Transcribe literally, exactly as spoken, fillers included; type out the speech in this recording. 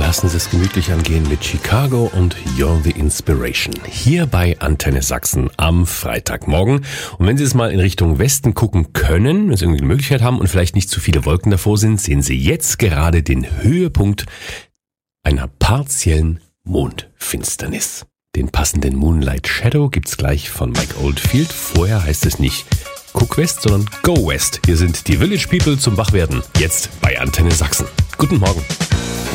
Lassen Sie es gemütlich angehen mit Chicago und You're the Inspiration. Hier bei Antenne Sachsen am Freitagmorgen. Und wenn Sie es mal in Richtung Westen gucken können, wenn Sie irgendwie eine Möglichkeit haben und vielleicht nicht zu viele Wolken davor sind, sehen Sie jetzt gerade den Höhepunkt einer partiellen Mondfinsternis. Den passenden Moonlight Shadow gibt's gleich von Mike Oldfield. Vorher heißt es nicht Guck West, sondern Go West. Hier sind die Village People zum Wachwerden. Jetzt bei Antenne Sachsen. Guten Morgen.